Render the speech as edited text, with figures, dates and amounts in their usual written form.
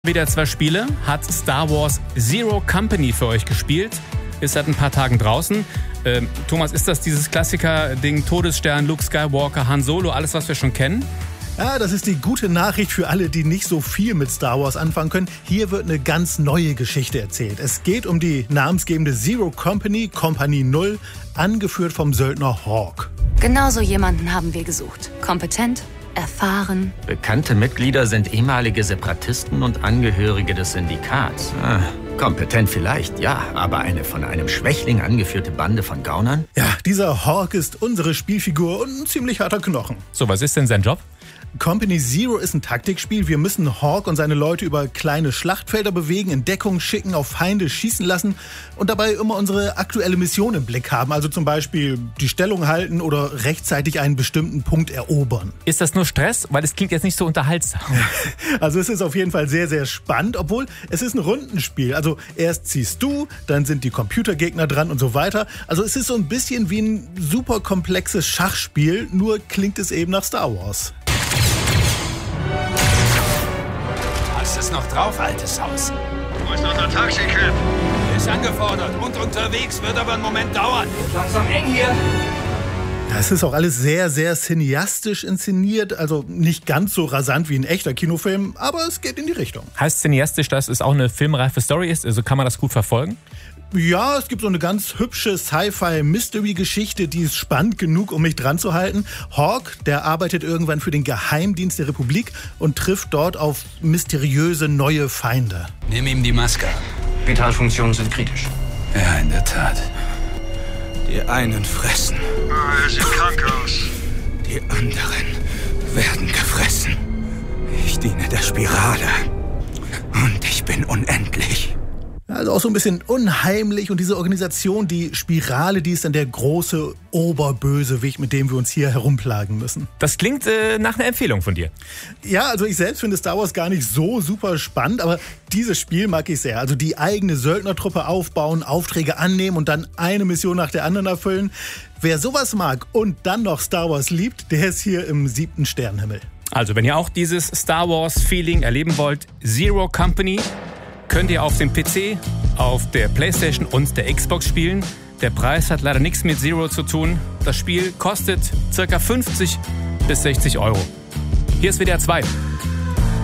Wieder 2 Spiele hat Star Wars Zero Company für euch gespielt. Ist seit ein paar Tagen draußen. Thomas, ist das dieses Klassiker-Ding Todesstern, Luke Skywalker, Han Solo, alles, was wir schon kennen? Ja, das ist die gute Nachricht für alle, die nicht so viel mit Star Wars anfangen können. Hier wird eine ganz neue Geschichte erzählt. Es geht um die namensgebende Zero Company, Kompanie 0, angeführt vom Söldner Hawk. Genauso jemanden haben wir gesucht. Kompetent, erfahren. Bekannte Mitglieder sind ehemalige Separatisten und Angehörige des Syndikats. Kompetent vielleicht, ja, aber eine von einem Schwächling angeführte Bande von Gaunern? Ja, dieser Hawk ist unsere Spielfigur und ein ziemlich harter Knochen. So, was ist denn sein Job? Company Zero ist ein Taktikspiel. Wir müssen Hawk und seine Leute über kleine Schlachtfelder bewegen, in Deckung schicken, auf Feinde schießen lassen und dabei immer unsere aktuelle Mission im Blick haben. Also zum Beispiel die Stellung halten oder rechtzeitig einen bestimmten Punkt erobern. Ist das nur Stress? Weil es klingt jetzt nicht so unterhaltsam. Also es ist auf jeden Fall sehr, sehr spannend, obwohl es ist ein Rundenspiel. Also erst ziehst du, dann sind die Computergegner dran und so weiter. Also es ist so ein bisschen wie ein super komplexes Schachspiel, nur klingt es eben nach Star Wars. Hast es noch drauf, altes Haus? Wo ist unser Taxicab? Ist angefordert und unterwegs, wird aber einen Moment dauern. Langsam eng hier. Ja, es ist auch alles sehr, sehr cineastisch inszeniert. Also nicht ganz so rasant wie ein echter Kinofilm, aber es geht in die Richtung. Heißt cineastisch, dass es auch eine filmreife Story ist? Also kann man das gut verfolgen? Ja, es gibt so eine ganz hübsche Sci-Fi-Mystery-Geschichte, die ist spannend genug, um mich dran zu halten. Hawk, der arbeitet irgendwann für den Geheimdienst der Republik und trifft dort auf mysteriöse neue Feinde. Nimm ihm die Maske ab. Vitalfunktionen sind kritisch. Ja, in der Tat. Die einen fressen, Er sieht krank aus. die anderen werden gefressen. Ich diene der Spirale. Und ich bin unendlich. Also auch so ein bisschen unheimlich und diese Organisation, die Spirale, die ist dann der große Oberbösewicht, mit dem wir uns hier herumplagen müssen. Das klingt nach einer Empfehlung von dir. Ja, also ich selbst finde Star Wars gar nicht so super spannend, aber dieses Spiel mag ich sehr. Also die eigene Söldnertruppe aufbauen, Aufträge annehmen und dann eine Mission nach der anderen erfüllen. Wer sowas mag und dann noch Star Wars liebt, der ist hier im 7. Sternenhimmel. Also, wenn ihr auch dieses Star Wars-Feeling erleben wollt, Zero Company könnt ihr auf dem PC, auf der PlayStation und der Xbox spielen. Der Preis hat leider nichts mit Zero zu tun. Das Spiel kostet ca. 50 bis 60 Euro. Hier ist WDR 2.